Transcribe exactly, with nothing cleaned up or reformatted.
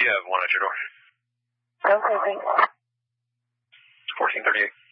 You have one at your door. Okay, thanks. fourteen thirty-eight.